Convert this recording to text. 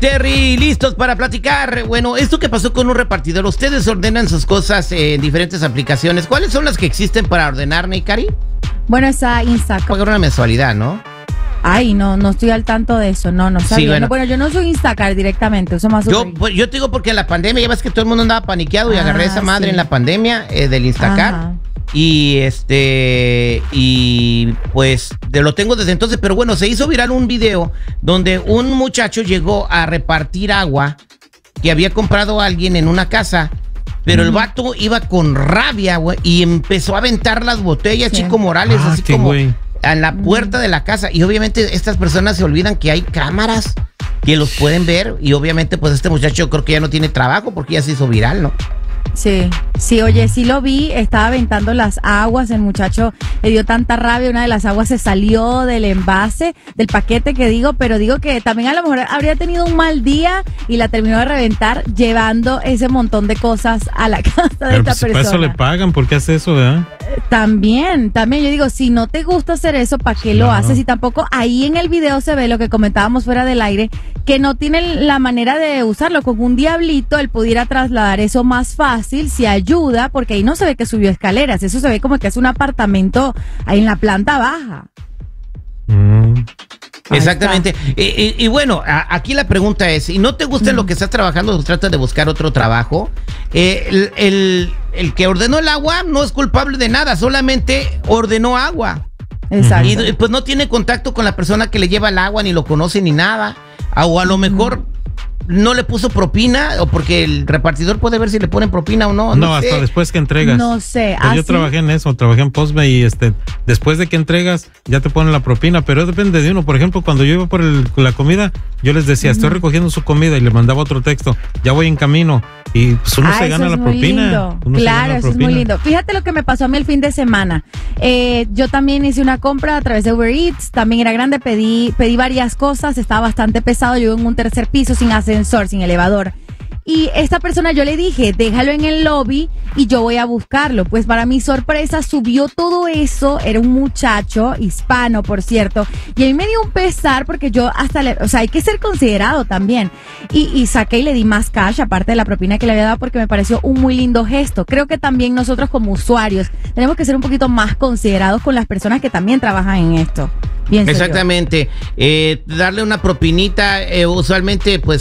Terry, listos para platicar. Bueno, esto que pasó con un repartidor, ustedes ordenan sus cosas en diferentes aplicaciones. ¿Cuáles son las que existen para ordenar, Neikari? Bueno, esa Instacart. Pagar una mensualidad, ¿no? Ay, no estoy al tanto de eso, no sabía. Sí, bueno. Bueno, yo no soy Instacart directamente, uso más Yo te digo porque en la pandemia, ya ves que todo el mundo andaba paniqueado y agarré esa madre en la pandemia del Instacart. Ajá. Y pues lo tengo desde entonces, pero bueno, se hizo viral un video donde un muchacho llegó a repartir agua que había comprado alguien en una casa, pero el vato iba con rabia, güey, y empezó a aventar las botellas, Chico Morales, así como güey, a la puerta de la casa. Y obviamente estas personas se olvidan que hay cámaras que los pueden ver, y obviamente pues este muchacho creo que ya no tiene trabajo porque ya se hizo viral, ¿no? Sí, oye, sí lo vi, estaba aventando las aguas, el muchacho le dio tanta rabia, una de las aguas se salió del envase, del paquete que digo, pero digo que también a lo mejor habría tenido un mal día y la terminó de reventar llevando ese montón de cosas a la casa de esta persona. Para eso le pagan, ¿por qué hace eso, verdad? También, yo digo, si no te gusta hacer eso, ¿para qué lo haces? Y tampoco ahí en el video se ve lo que comentábamos fuera del aire, que no tiene la manera de usarlo. Con un diablito él pudiera trasladar eso más fácil, si ayuda, porque ahí no se ve que subió escaleras, eso se ve como que es un apartamento ahí en la planta baja. Exactamente. Y bueno, aquí la pregunta es, si no te gusta lo que estás trabajando, trata de buscar otro trabajo. El que ordenó el agua no es culpable de nada, solamente ordenó agua. Exacto. Y pues no tiene contacto con la persona que le lleva el agua, ni lo conoce ni nada. O a lo mejor no le puso propina, o porque el repartidor puede ver si le ponen propina o no. No, hasta después que entregas. No sé. Pues yo trabajé en eso, trabajé en Postme y después de que entregas ya te ponen la propina, pero depende de uno. Por ejemplo, cuando yo iba por la comida, yo les decía, estoy recogiendo su comida, y le mandaba otro texto, ya voy en camino, y pues uno se gana la propina. Claro, eso es muy lindo. Fíjate lo que me pasó a mí el fin de semana. Yo también hice una compra a través de Uber Eats, también era grande, pedí varias cosas, estaba bastante pesado, yo en un tercer piso sin ascensor, sin elevador. Y esta persona yo le dije, déjalo en el lobby y yo voy a buscarlo. Pues para mi sorpresa subió todo eso, era un muchacho hispano, por cierto, y a mí me dio un pesar porque yo hay que ser considerado también. Y saqué y le di más cash, aparte de la propina que le había dado, porque me pareció un muy lindo gesto. Creo que también nosotros como usuarios tenemos que ser un poquito más considerados con las personas que también trabajan en esto. Pienso Exactamente. Darle una propinita, usualmente pues